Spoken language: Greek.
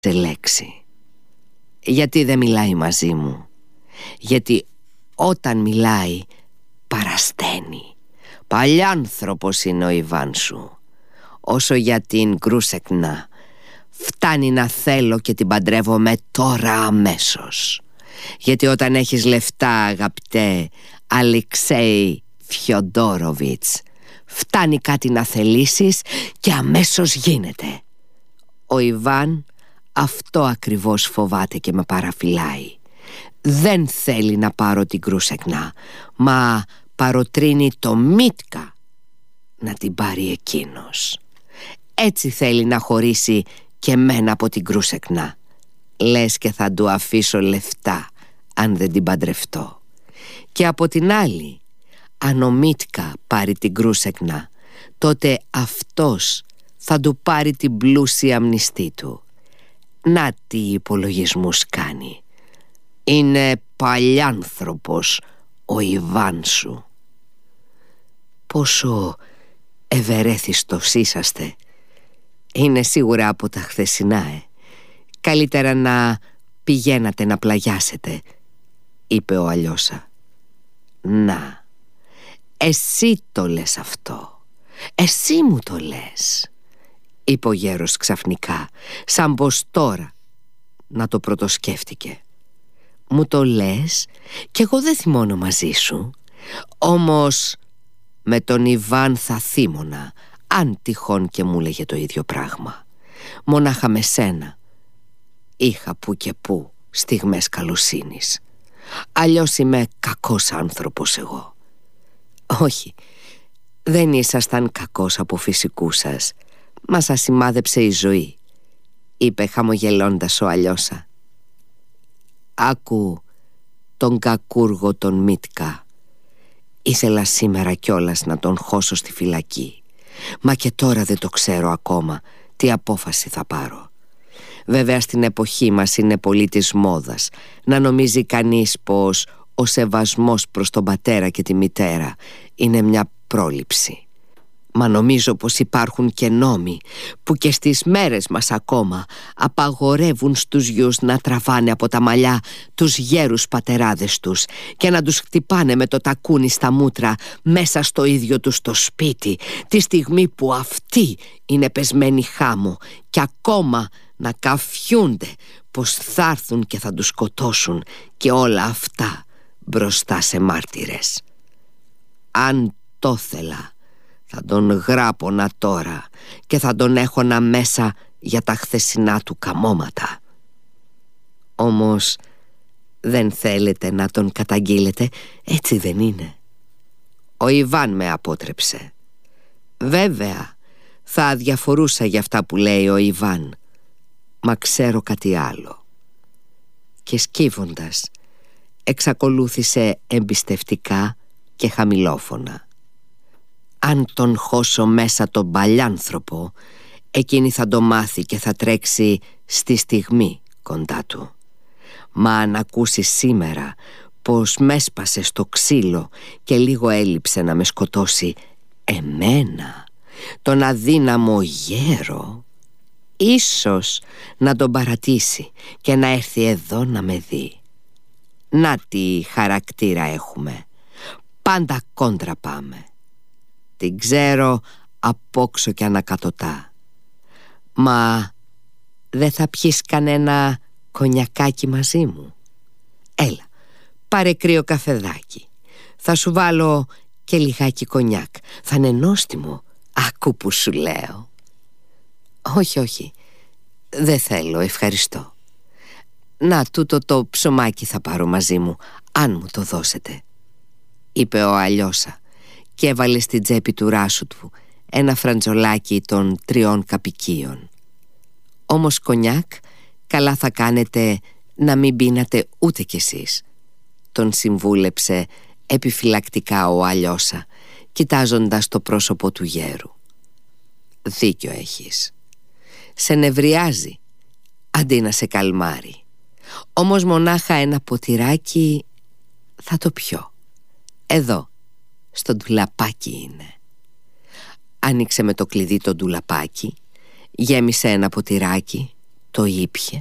σε λέξη. Γιατί δεν μιλάει μαζί μου? Γιατί όταν μιλάει παρασταίνει. Παλιάνθρωπος είναι ο Ιβάν σου. Όσο για την Γκρούσεκνα, φτάνει να θέλω και την παντρεύομαι τώρα αμέσως. Γιατί όταν έχεις λεφτά, αγαπητέ Αλεξέη Φιοντόροβιτς, φτάνει κάτι να θελήσεις και αμέσως γίνεται. Ο Ιβάν αυτό ακριβώς φοβάται και με παραφυλάει. Δεν θέλει να πάρω την Γκρούσεκνα, μα παροτρύνει το Μίτκα να την πάρει εκείνος. Έτσι θέλει να χωρίσει και μένα από την Γκρούσεκνα. Λες και θα του αφήσω λεφτά αν δεν την παντρευτώ. Και από την άλλη, αν ο Μίτκα πάρει την Γκρούσεκνα, τότε αυτός θα του πάρει την πλούσια μνηστή του. Να τι υπολογισμούς κάνει. Είναι παλιάνθρωπος ο Ιβάν σου. Πόσο ευερέθιστος είσαστε. Είναι σίγουρα από τα χθεσινά, Καλύτερα να πηγαίνατε να πλαγιάσετε, είπε ο Αλιώσα. Να, εσύ το λες αυτό. Εσύ μου το λες, είπε ο γέρος ξαφνικά, σαν πως τώρα να το πρωτοσκέφτηκε. Μου το λες κι εγώ δεν θυμώνω μαζί σου. Όμως με τον Ιβάν θα θύμωνα, αν τυχόν και μου λέγε το ίδιο πράγμα. Μονάχα με σένα είχα που και που στιγμές καλοσύνης. Αλλιώς είμαι κακός άνθρωπος εγώ. Όχι, δεν ήσασταν κακός από φυσικού σας, μα σας σημάδεψε η ζωή, είπε χαμογελώντας ο Αλιώσα. Άκου τον κακούργο τον Μίτκα. Ήθελα σήμερα κιόλας να τον χώσω στη φυλακή, μα και τώρα δεν το ξέρω ακόμα τι απόφαση θα πάρω. Βέβαια στην εποχή μας είναι πολύ της μόδας να νομίζει κανείς πως ο σεβασμός προς τον πατέρα και τη μητέρα είναι μια πρόληψη. Μα νομίζω πως υπάρχουν και νόμοι που και στις μέρες μας ακόμα απαγορεύουν στους γιους να τραβάνε από τα μαλλιά τους γέρους πατεράδες τους και να τους χτυπάνε με το τακούνι στα μούτρα μέσα στο ίδιο τους το σπίτι, τη στιγμή που αυτοί είναι πεσμένοι χάμω, και ακόμα να καφιούνται πως θα έρθουν και θα τους σκοτώσουν, και όλα αυτά μπροστά σε μάρτυρες. Αν το ήθελα, θα τον γράπωνα τώρα και θα τον έχωνα μέσα για τα χθεσινά του καμώματα. Όμως δεν θέλετε να τον καταγγείλετε, έτσι δεν είναι? Ο Ιβάν με απότρεψε. Βέβαια θα αδιαφορούσα για αυτά που λέει ο Ιβάν, μα ξέρω κάτι άλλο. Και σκύβοντας εξακολούθησε εμπιστευτικά και χαμηλόφωνα. Αν τον χώσω μέσα τον παλιάνθρωπο, εκείνη θα το μάθει και θα τρέξει στη στιγμή κοντά του. Μα αν ακούσει σήμερα πως μ' έσπασε στο ξύλο και λίγο έλειψε να με σκοτώσει εμένα, τον αδύναμο γέρο, ίσως να τον παρατήσει και να έρθει εδώ να με δει. Να τι χαρακτήρα έχουμε. Πάντα κόντρα πάμε. Την ξέρω απόξω και ανακατοτά. Μα δεν θα πιείς κανένα κονιακάκι μαζί μου? Έλα, πάρε κρύο καφεδάκι. Θα σου βάλω και λιγάκι κονιάκ. Θα είναι νόστιμο. Άκου που σου λέω. Όχι, όχι, δεν θέλω, ευχαριστώ. Να, τούτο το ψωμάκι θα πάρω μαζί μου, αν μου το δώσετε, είπε ο Αλιώσα και έβαλε στην τσέπη του ράσου του ένα φραντζολάκι των 3 καπικίων. Όμως κονιάκ καλά θα κάνετε να μην πίνατε ούτε κι εσείς, τον συμβούλεψε επιφυλακτικά ο Αλιώσα, κοιτάζοντας το πρόσωπο του γέρου. Δίκιο έχεις. Σε νευριάζει αντί να σε καλμάρει. Όμως μονάχα ένα ποτηράκι θα το πιω. Εδώ, στο ντουλαπάκι είναι. Άνοιξε με το κλειδί το ντουλαπάκι, γέμισε ένα ποτηράκι, Το ήπιε